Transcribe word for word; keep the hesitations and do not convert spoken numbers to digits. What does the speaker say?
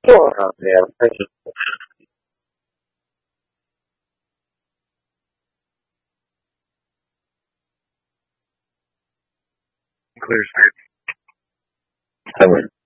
そうなんだよ。Clear state.